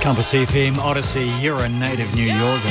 Compass FM, Odyssey, you're a native New Yorker.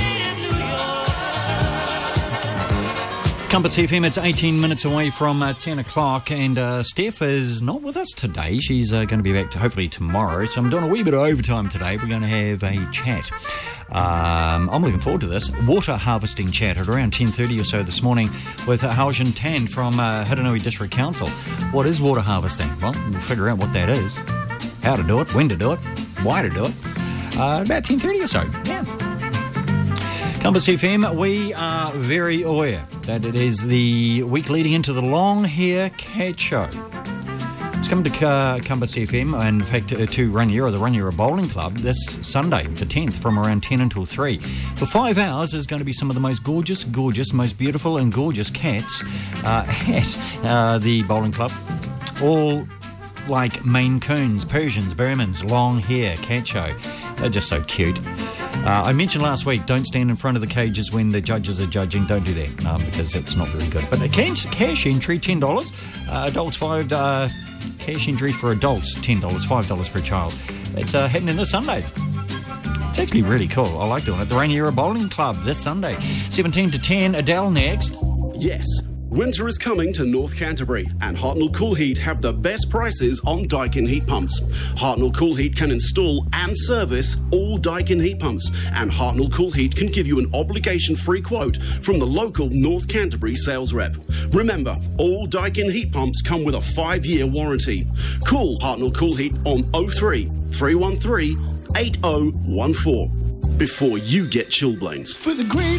Compass FM, it's 18 minutes away from 10 o'clock, and Steph is not with us today. She's going to be back hopefully tomorrow, so I'm doing a wee bit of overtime today. We're going to have a chat. I'm looking forward to this. Water harvesting chat at around 10:30 or so this morning with Haojin Tan from Hiranui District Council. What is water harvesting? Well, we'll figure out what that is, how to do it, when to do it, why to do it. About 10:30 or so, yeah. Compass FM, we are very aware that it is the week leading into the Long Hair Cat Show. It's coming to Compass FM, and in fact to Raniera, the Raniera Bowling Club, this Sunday, the 10th, from around 10 until 3. For 5 hours, there's going to be some of the most gorgeous, most beautiful and gorgeous cats at the bowling club. All like Maine Coons, Persians, Burmans, long hair cat show. They're just so cute. I mentioned last week, don't stand in front of the cages when the judges are judging. Don't do that because it's not very good. But a cash entry, $10. Adults, $5. Cash entry for adults, $10. $5 per child. It's happening this Sunday. It's actually really cool. I like doing it. The Raniera Bowling Club this Sunday. 17 to 10. Adele next. Yes. Winter is coming to North Canterbury, and Hartnell Cool Heat have the best prices on Daikin heat pumps. Hartnell Cool Heat can install and service all Daikin heat pumps, and Hartnell Cool Heat can give you an obligation-free quote from the local North Canterbury sales rep. Remember, all Daikin heat pumps come with a 5-year warranty. Call Hartnell Cool Heat on 03 313 8014 before you get chilblains. For the great